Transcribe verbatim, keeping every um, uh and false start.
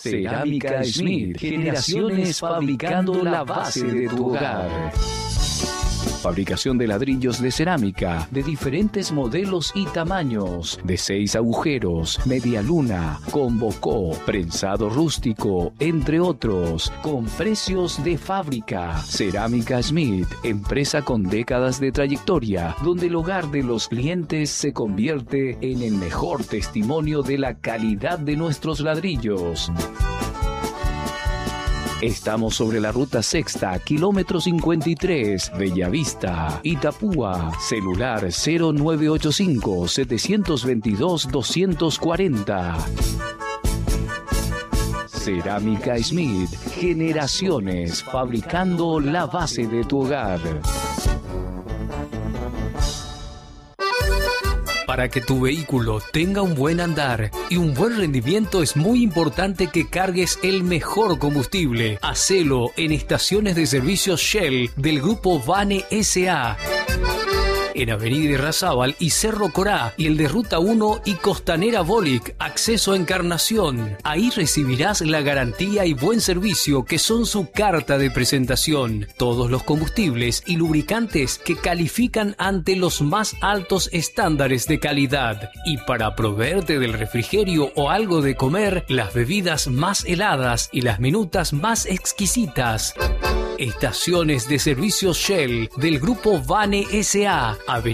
Cerámica Smith, generaciones fabricando la base de tu hogar. Fabricación de ladrillos de cerámica de diferentes modelos y tamaños, de seis agujeros, media luna, combocó, prensado rústico, entre otros, con precios de fábrica. Cerámica Smith, empresa con décadas de trayectoria, donde el hogar de los clientes se convierte en el mejor testimonio de la calidad de nuestros ladrillos. Estamos sobre la ruta sexta, kilómetro cincuenta y tres, Bellavista, Itapúa. Celular cero nueve ocho cinco, siete dos dos, dos cuatro cero. Cerámica Smith, generaciones fabricando la base de tu hogar. Para que tu vehículo tenga un buen andar y un buen rendimiento es muy importante que cargues el mejor combustible. Hacelo en estaciones de servicio Shell del grupo Vane S A en Avenida Irrazábal y Cerro Corá, y el de Ruta uno y Costanera Bolic, acceso a Encarnación. Ahí recibirás la garantía y buen servicio que son su carta de presentación. Todos los combustibles y lubricantes que califican ante los más altos estándares de calidad. Y para proveerte del refrigerio o algo de comer, las bebidas más heladas y las minutas más exquisitas. Estaciones de servicio Shell del grupo Vane S A